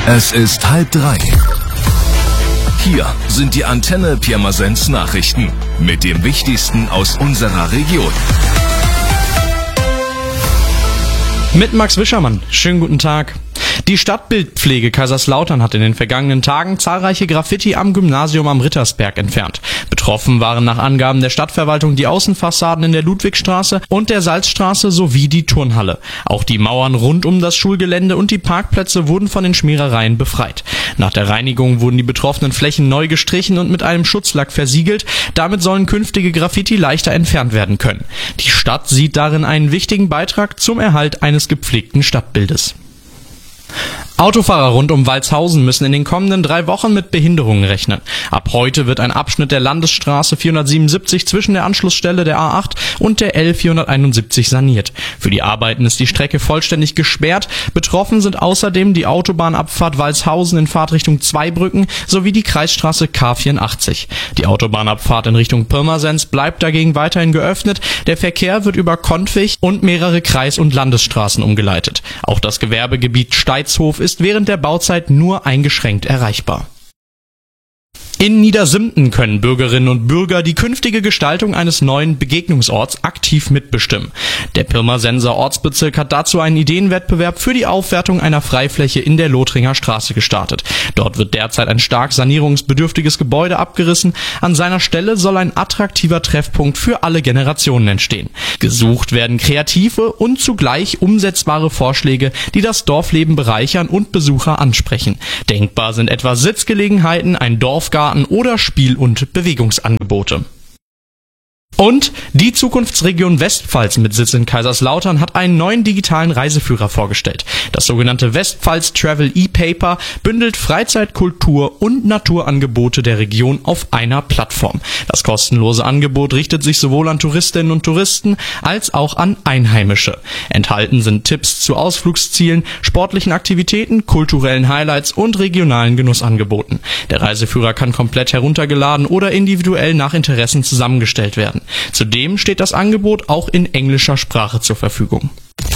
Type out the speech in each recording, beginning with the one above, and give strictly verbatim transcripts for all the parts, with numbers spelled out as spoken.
Es ist halb drei. Hier sind die Antenne Pirmasens Nachrichten mit dem Wichtigsten aus unserer Region. Mit Max Wischermann. Schönen guten Tag. Die Stadtbildpflege Kaiserslautern hat in den vergangenen Tagen zahlreiche Graffiti am Gymnasium am Rittersberg entfernt. Betroffen waren nach Angaben der Stadtverwaltung die Außenfassaden in der Ludwigstraße und der Salzstraße sowie die Turnhalle. Auch die Mauern rund um das Schulgelände und die Parkplätze wurden von den Schmierereien befreit. Nach der Reinigung wurden die betroffenen Flächen neu gestrichen und mit einem Schutzlack versiegelt. Damit sollen künftige Graffiti leichter entfernt werden können. Die Stadt sieht darin einen wichtigen Beitrag zum Erhalt eines gepflegten Stadtbildes. Autofahrer rund um Walshausen müssen in den kommenden drei Wochen mit Behinderungen rechnen. Ab heute wird ein Abschnitt der Landesstraße vierhundertsiebenundsiebzig zwischen der Anschlussstelle der A acht und der L vierhunderteinundsiebzig saniert. Für die Arbeiten ist die Strecke vollständig gesperrt. Betroffen sind außerdem die Autobahnabfahrt Walshausen in Fahrtrichtung Zweibrücken sowie die Kreisstraße K vierundachtzig. Die Autobahnabfahrt in Richtung Pirmasens bleibt dagegen weiterhin geöffnet. Der Verkehr wird über Kontwig und mehrere Kreis- und Landesstraßen umgeleitet. Auch das Gewerbegebiet Steitshof ist während der Bauzeit nur eingeschränkt erreichbar. In Niedersimpten können Bürgerinnen und Bürger die künftige Gestaltung eines neuen Begegnungsorts aktiv mitbestimmen. Der Pirmasenser Ortsbezirk hat dazu einen Ideenwettbewerb für die Aufwertung einer Freifläche in der Lothringer Straße gestartet. Dort wird derzeit ein stark sanierungsbedürftiges Gebäude abgerissen. An seiner Stelle soll ein attraktiver Treffpunkt für alle Generationen entstehen. Gesucht werden kreative und zugleich umsetzbare Vorschläge, die das Dorfleben bereichern und Besucher ansprechen. Denkbar sind etwa Sitzgelegenheiten, ein Dorfgarten oder Spiel- und Bewegungsangebote. Und die Zukunftsregion Westpfalz mit Sitz in Kaiserslautern hat einen neuen digitalen Reiseführer vorgestellt. Das sogenannte Westpfalz Travel E-Paper bündelt Freizeit-, Kultur- und Naturangebote der Region auf einer Plattform. Das kostenlose Angebot richtet sich sowohl an Touristinnen und Touristen als auch an Einheimische. Enthalten sind Tipps zu Ausflugszielen, sportlichen Aktivitäten, kulturellen Highlights und regionalen Genussangeboten. Der Reiseführer kann komplett heruntergeladen oder individuell nach Interessen zusammengestellt werden. Zudem steht das Angebot auch in englischer Sprache zur Verfügung.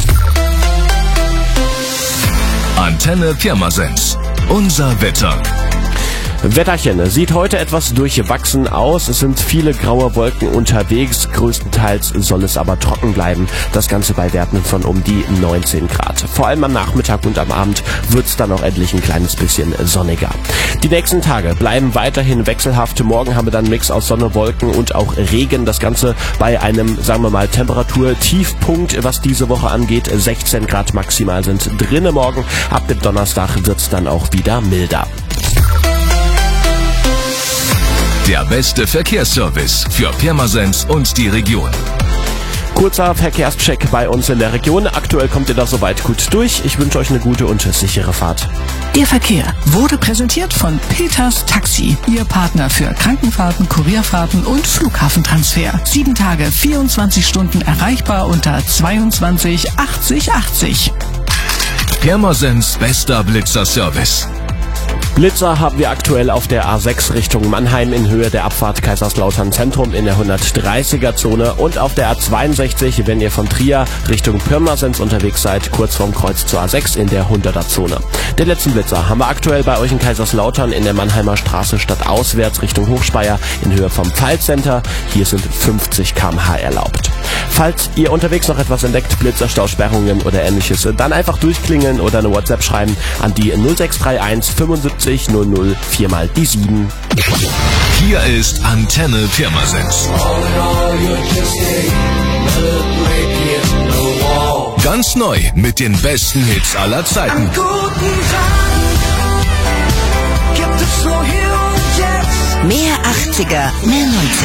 Antenne Pirmasens. Unser Wetter. Wetterchen sieht heute etwas durchwachsen aus. Es sind viele graue Wolken unterwegs. Größtenteils soll es aber trocken bleiben. Das Ganze bei Werten von um die neunzehn Grad. Vor allem am Nachmittag und am Abend wird es dann auch endlich ein kleines bisschen sonniger. Die nächsten Tage bleiben weiterhin wechselhaft. Morgen haben wir dann einen Mix aus Sonne, Wolken und auch Regen. Das Ganze bei einem, sagen wir mal, Temperaturtiefpunkt, was diese Woche angeht. sechzehn Grad maximal sind drinnen morgen. Ab dem Donnerstag wird es dann auch wieder milder. Der beste Verkehrsservice für Pirmasens und die Region. Kurzer Verkehrscheck bei uns in der Region. Aktuell kommt ihr da soweit gut durch. Ich wünsche euch eine gute und sichere Fahrt. Der Verkehr wurde präsentiert von Peters Taxi, Ihr Partner für Krankenfahrten, Kurierfahrten und Flughafentransfer. Sieben Tage, vierundzwanzig Stunden erreichbar unter zweiundzwanzig achtzig achtzig. Pirmasens bester Blitzerservice. Blitzer haben wir aktuell auf der A sechs Richtung Mannheim in Höhe der Abfahrt Kaiserslautern Zentrum in der hundertdreißiger Zone und auf der A zweiundsechzig, wenn ihr von Trier Richtung Pirmasens unterwegs seid, kurz vorm Kreuz zur A sechs in der hunderter Zone. Den letzten Blitzer haben wir aktuell bei euch in Kaiserslautern in der Mannheimer Straße stadtauswärts Richtung Hochspeyer in Höhe vom Pfalzcenter. Hier sind fünfzig Kilometer pro Stunde erlaubt. Falls ihr unterwegs noch etwas entdeckt, Blitzer, Stausperrungen oder ähnliches, dann einfach durchklingeln oder eine WhatsApp schreiben an die null sechs drei eins fünfundsiebzig null null vier mal die sieben. Hier ist Antenne Pirmasens. Ganz neu mit den besten Hits aller Zeiten. Mehr achtziger, mehr neunziger.